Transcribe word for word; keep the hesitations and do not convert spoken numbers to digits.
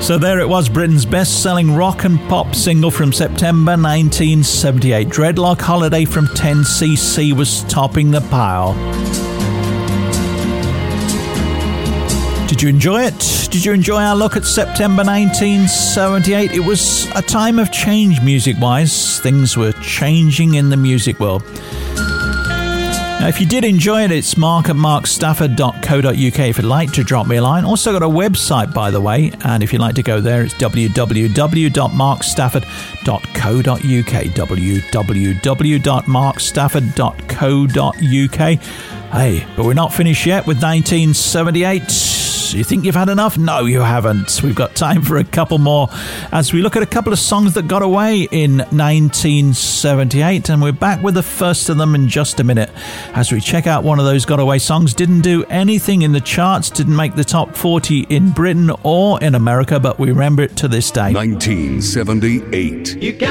So there it was, Britain's best-selling rock and pop single from September nineteen seventy-eight. Dreadlock Holiday from ten C C was topping the pile. Did you enjoy it? Did you enjoy our look at September nineteen seventy-eight? It was a time of change music-wise. Things were changing in the music world. Now, if you did enjoy it, it's mark at mark stafford dot co dot uk if you'd like to drop me a line. Also got a website, by the way, and if you'd like to go there, it's w w w dot mark stafford dot co dot uk. w w w dot mark stafford dot co dot uk. Hey, but we're not finished yet with nineteen seventy-eight. You think you've had enough? No, you haven't. We've got time for a couple more as we look at a couple of songs that got away in nineteen seventy-eight, and we're back with the first of them in just a minute as we check out one of those got away songs. Didn't do anything in the charts, didn't make the top forty in Britain or in America, but we remember it to this day. nineteen seventy-eight. You